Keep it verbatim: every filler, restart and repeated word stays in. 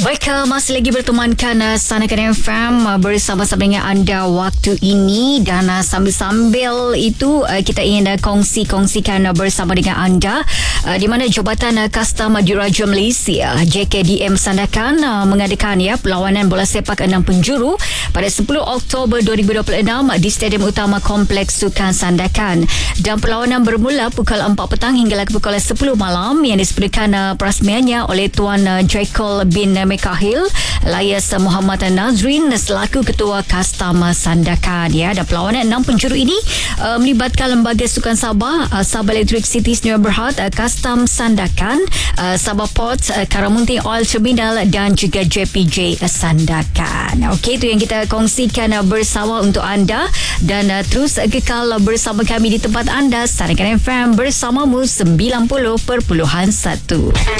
Baik, masih lagi bertemankan uh, Sanakan F M uh, bersama-sama dengan anda waktu ini, dan uh, sambil-sambil itu uh, kita ingin uh, kongsi-kongsikan uh, bersama dengan anda uh, di mana Jabatan uh, Kastam Diraja Malaysia J K D M Sandakan uh, mengadakan ya perlawanan bola sepak enam penjuru pada sepuluh Oktober dua ribu dua puluh enam di Stadium Utama Kompleks Sukan Sandakan, dan perlawanan bermula pukul empat petang hingga pukul sepuluh malam yang disebutkan uh, perasmiannya oleh Tuan uh, Jaikol bin Mekahil Layas Muhammad Nazrin selaku Ketua Kastam Sandakan ya. Dan perlawanan enam penjuru ini uh, melibatkan Lembaga Sukan Sabah, uh, Sabah Electric City Sdn Bhd, uh, Kastam Sandakan, uh, Sabah Port, uh, Karamunting Oil Terminal dan juga J P J Sandakan. Okey, itu yang kita kongsikan uh, bersama untuk anda, dan uh, terus uh, kekal uh, bersama kami di tempat anda. Sanakan F M bersamamu sembilan puluh perpuluhan satu.